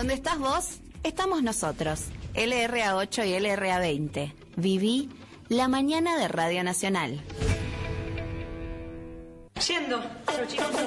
Donde estás vos, estamos nosotros, LRA8 y LRA20. Viví la mañana de Radio Nacional. Yendo, chicos.